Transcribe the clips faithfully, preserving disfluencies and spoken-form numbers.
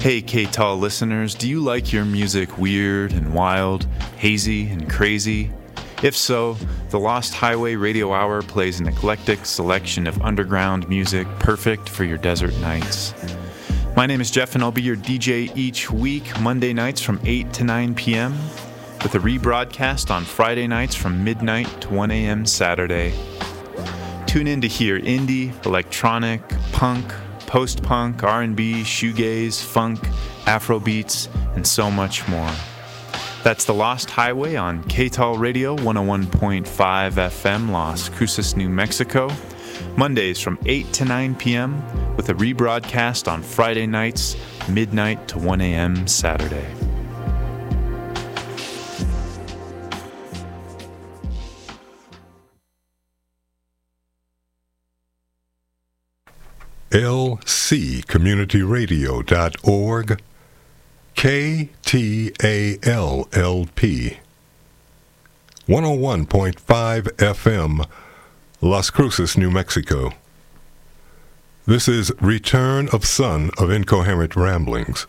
Hey K-Tall listeners, do you like your music weird and wild, hazy and crazy? If so, the Lost Highway Radio Hour plays an eclectic selection of underground music perfect for your desert nights. My name is Jeff and I'll be your D J each week, Monday nights from eight to nine p.m., with a rebroadcast on Friday nights from midnight to one a.m. Saturday. Tune in to hear indie, electronic, punk, post-punk, R and B, shoegaze, funk, Afrobeats, and so much more. That's The Lost Highway on K-Tall Radio one oh one point five F M, Las Cruces, New Mexico, Mondays from eight to nine p.m., with a rebroadcast on Friday nights, midnight to one a.m. Saturday. L C community radio dot org, K T A L L P, one oh one point five F M, Las Cruces, New Mexico. This is Return of Son of Incoherent Ramblings.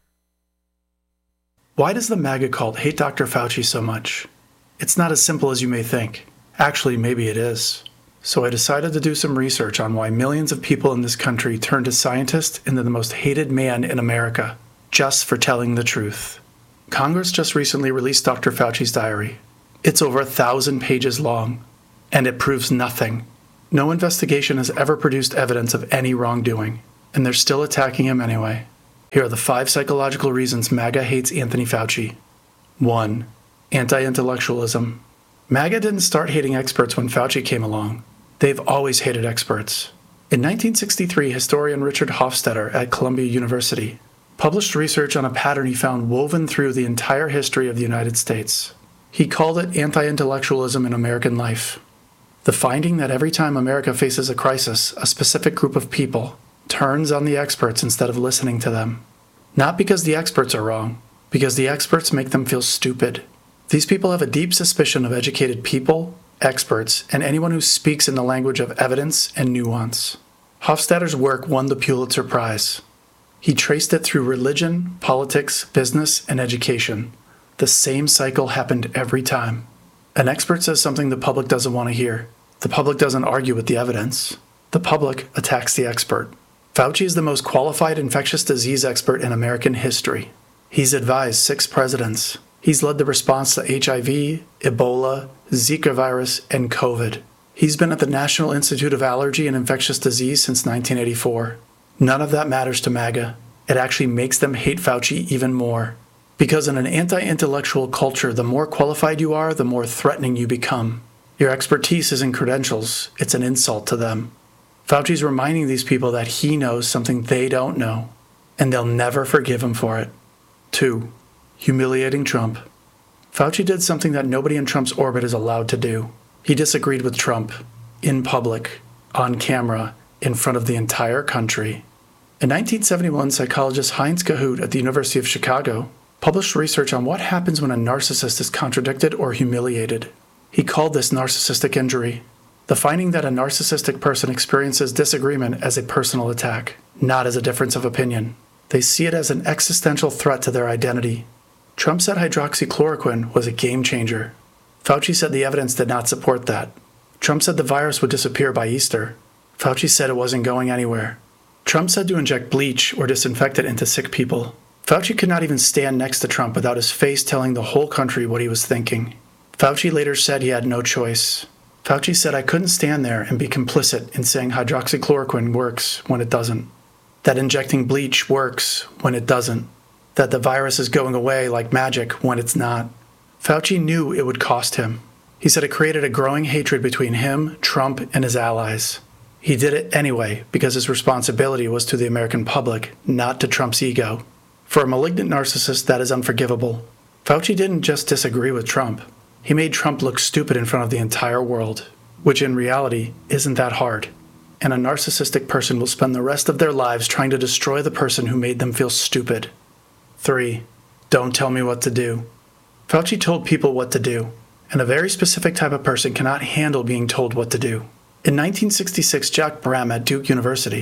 Why does the MAGA cult hate Doctor Fauci so much? It's not as simple as you may think. Actually, maybe it is. So I decided to do some research on why millions of people in this country turn to scientists into the most hated man in America, just for telling the truth. Congress just recently released Doctor Fauci's diary. It's over a thousand pages long, and it proves nothing. No investigation has ever produced evidence of any wrongdoing, and they're still attacking him anyway. Here are the five psychological reasons MAGA hates Anthony Fauci. One, anti-intellectualism. MAGA didn't start hating experts when Fauci came along. They've always hated experts. In nineteen sixty-three, historian Richard Hofstadter at Columbia University published research on a pattern he found woven through the entire history of the United States. He called it anti-intellectualism in American life. The finding that every time America faces a crisis, a specific group of people turns on the experts instead of listening to them. Not because the experts are wrong, because the experts make them feel stupid. These people have a deep suspicion of educated people, experts, and anyone who speaks in the language of evidence and nuance. Hofstadter's work won the Pulitzer Prize. He traced it through religion, politics, business, and education. The same cycle happened every time. An expert says something the public doesn't want to hear. The public doesn't argue with the evidence. The public attacks the expert. Fauci is the most qualified infectious disease expert in American history. He's advised six presidents. He's led the response to H I V, Ebola, Zika virus, and COVID. He's been at the National Institute of Allergy and Infectious Disease since nineteen eighty-four. None of that matters to MAGA. It actually makes them hate Fauci even more. Because in an anti-intellectual culture, the more qualified you are, the more threatening you become. Your expertise isn't credentials, it's an insult to them. Fauci's reminding these people that he knows something they don't know, and they'll never forgive him for it. Two, humiliating Trump. Fauci did something that nobody in Trump's orbit is allowed to do. He disagreed with Trump, in public, on camera, in front of the entire country. In nineteen seventy-one, psychologist Heinz Cahoot at the University of Chicago published research on what happens when a narcissist is contradicted or humiliated. He called this narcissistic injury. The finding that a narcissistic person experiences disagreement as a personal attack, not as a difference of opinion. They see it as an existential threat to their identity. Trump said hydroxychloroquine was a game changer. Fauci said the evidence did not support that. Trump said the virus would disappear by Easter. Fauci said it wasn't going anywhere. Trump said to inject bleach or disinfect it into sick people. Fauci could not even stand next to Trump without his face telling the whole country what he was thinking. Fauci later said he had no choice. Fauci said I couldn't stand there and be complicit in saying hydroxychloroquine works when it doesn't. That injecting bleach works when it doesn't. That the virus is going away like magic when it's not. Fauci knew it would cost him. He said it created a growing hatred between him, Trump, and his allies. He did it anyway because his responsibility was to the American public, not to Trump's ego. For a malignant narcissist, that is unforgivable. Fauci didn't just disagree with Trump. He made Trump look stupid in front of the entire world, which in reality isn't that hard. And a narcissistic person will spend the rest of their lives trying to destroy the person who made them feel stupid. Three, don't tell me what to do. Fauci told people what to do, and a very specific type of person cannot handle being told what to do. In nineteen sixty-six, Jack Bram at Duke University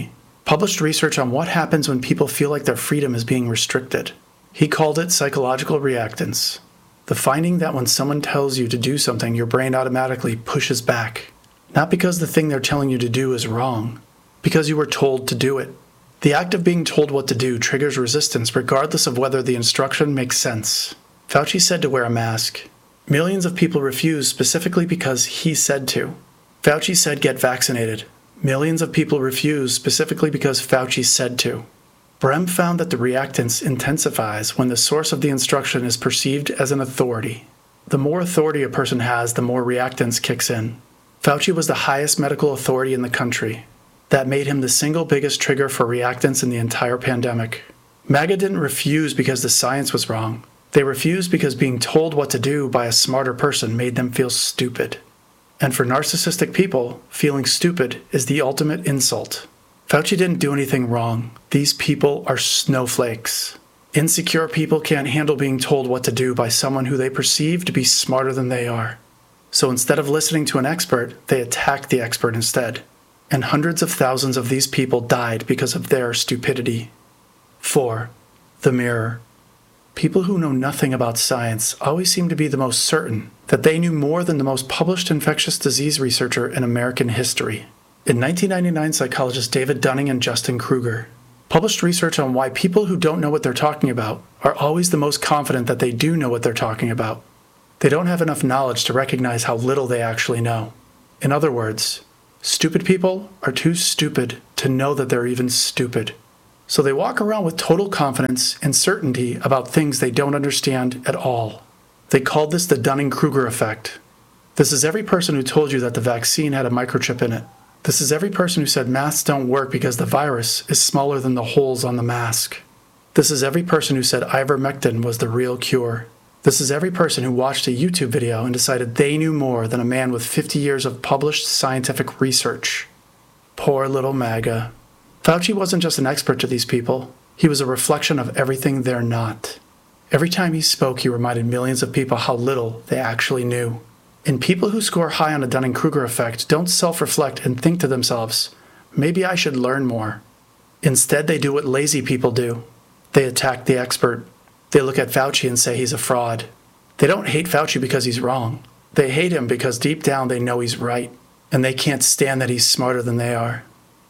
published research on what happens when people feel like their freedom is being restricted. He called it psychological reactance, the finding that when someone tells you to do something, your brain automatically pushes back, not because the thing they're telling you to do is wrong, because you were told to do it. The act of being told what to do triggers resistance regardless of whether the instruction makes sense. Fauci said to wear a mask. Millions of people refused specifically because he said to. Fauci said get vaccinated. Millions of people refused specifically because Fauci said to. Brehm found that the reactance intensifies when the source of the instruction is perceived as an authority. The more authority a person has, the more reactance kicks in. Fauci was the highest medical authority in the country. That made him the single biggest trigger for reactance in the entire pandemic. MAGA didn't refuse because the science was wrong. They refused because being told what to do by a smarter person made them feel stupid. And for narcissistic people, feeling stupid is the ultimate insult. Fauci didn't do anything wrong. These people are snowflakes. Insecure people can't handle being told what to do by someone who they perceive to be smarter than they are. So instead of listening to an expert, they attack the expert instead. And hundreds of thousands of these people died because of their stupidity. four. The mirror. People who know nothing about science always seem to be the most certain that they knew more than the most published infectious disease researcher in American history. In nineteen ninety-nine, psychologists David Dunning and Justin Kruger published research on why people who don't know what they're talking about are always the most confident that they do know what they're talking about. They don't have enough knowledge to recognize how little they actually know. In other words, stupid people are too stupid to know that they're even stupid. So they walk around with total confidence and certainty about things they don't understand at all. They called this the Dunning-Kruger effect. This is every person who told you that the vaccine had a microchip in it. This is every person who said masks don't work because the virus is smaller than the holes on the mask. This is every person who said ivermectin was the real cure. This is every person who watched a YouTube video and decided they knew more than a man with fifty years of published scientific research. Poor little MAGA. Fauci wasn't just an expert to these people. He was a reflection of everything they're not. Every time he spoke, he reminded millions of people how little they actually knew. And people who score high on a Dunning-Kruger effect don't self-reflect and think to themselves, maybe I should learn more. Instead, they do what lazy people do. They attack the expert. They look at Fauci and say he's a fraud. They don't hate Fauci because he's wrong. They hate him because deep down they know he's right, and they can't stand that he's smarter than they are.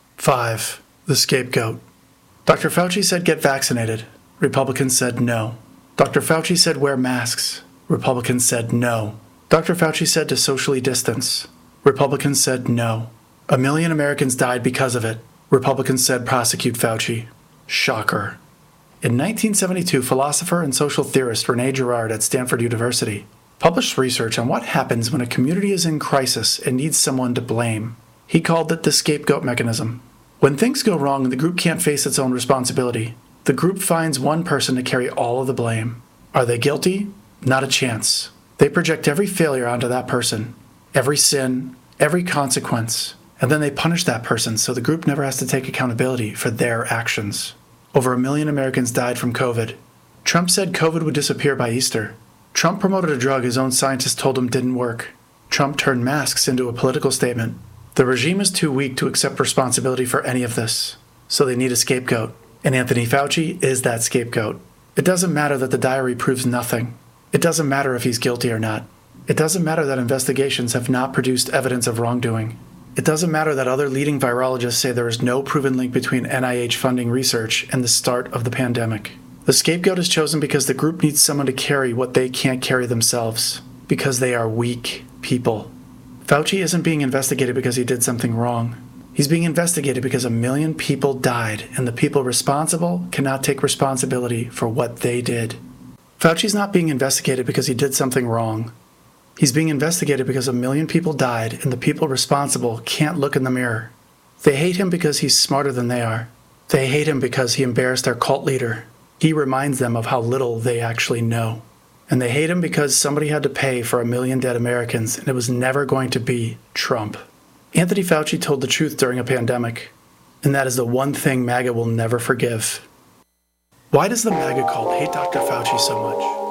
five. The scapegoat. Doctor Fauci said get vaccinated. Republicans said no. Doctor Fauci said wear masks. Republicans said no. Doctor Fauci said to socially distance. Republicans said no. A million Americans died because of it. Republicans said prosecute Fauci. Shocker. In nineteen seventy-two, philosopher and social theorist Rene Girard at Stanford University published research on what happens when a community is in crisis and needs someone to blame. He called it the scapegoat mechanism. When things go wrong and the group can't face its own responsibility, the group finds one person to carry all of the blame. Are they guilty? Not a chance. They project every failure onto that person, every sin, every consequence, and then they punish that person so the group never has to take accountability for their actions. Over a million Americans died from COVID. Trump said COVID would disappear by Easter. Trump promoted a drug his own scientists told him didn't work. Trump turned masks into a political statement. The regime is too weak to accept responsibility for any of this, so they need a scapegoat. And Anthony Fauci is that scapegoat. It doesn't matter that the diary proves nothing. It doesn't matter if he's guilty or not. It doesn't matter that investigations have not produced evidence of wrongdoing. It doesn't matter that other leading virologists say there is no proven link between N I H funding research and the start of the pandemic. The scapegoat is chosen because the group needs someone to carry what they can't carry themselves, because they are weak people. Fauci isn't being investigated because he did something wrong. He's being investigated because a million people died, and the people responsible cannot take responsibility for what they did. Fauci's not being investigated because he did something wrong. He's being investigated because a million people died, and the people responsible can't look in the mirror. They hate him because he's smarter than they are. They hate him because he embarrassed their cult leader. He reminds them of how little they actually know. And they hate him because somebody had to pay for a million dead Americans, and it was never going to be Trump. Anthony Fauci told the truth during a pandemic, and that is the one thing MAGA will never forgive. Why does the MAGA cult hate Doctor Fauci so much?